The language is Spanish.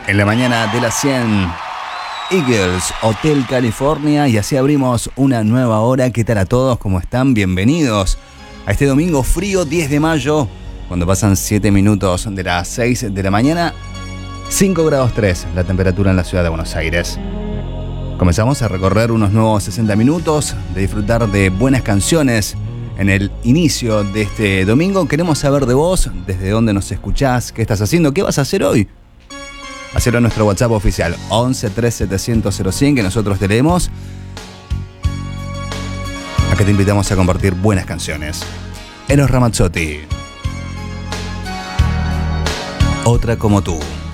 En la mañana de las 100, Eagles, Hotel California, y así abrimos una nueva hora. ¿Qué tal a todos? ¿Cómo están? Bienvenidos a este domingo frío, 10 de mayo, cuando pasan 7 minutos de las 6 de la mañana, 5 grados 3 la temperatura en la ciudad de Buenos Aires. Comenzamos a recorrer unos nuevos 60 minutos, de disfrutar de buenas canciones en el inicio de este domingo. Queremos saber de vos, desde dónde nos escuchás, qué estás haciendo, qué vas a hacer hoy. Hacelo en nuestro WhatsApp oficial 11 3700 0100, que nosotros te leemos. Acá te invitamos a compartir buenas canciones. Eros Ramazzotti, Otra como tú.